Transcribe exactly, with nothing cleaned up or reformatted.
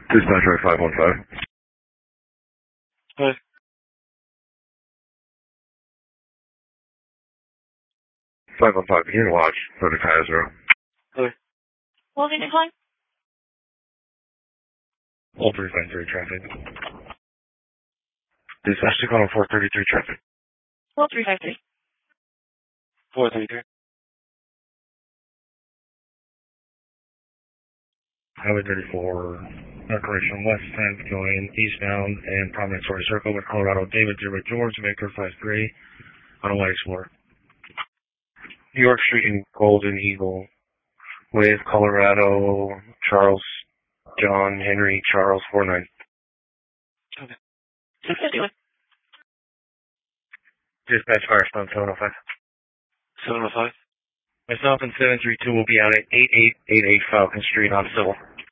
Dispatcher five one five. Hi. five one five, begin watch for the Kaiser. Hi. What was your calling? All three five three traffic. Dispatcher calling four thirty-three traffic. Well, three five three. four three three. Highway thirty-four, Corporation West tenth, going eastbound and Promontory Circle with Colorado David zero George, Victor five three, on a White Explorer. New York Street and Golden Eagle with Colorado Charles John Henry Charles four nine. Okay. six fifty-one. Dispatch Firestone seven oh five. seven oh five. Myself and seven three two will be out at eight eight eight eight Falcon Street on Civil.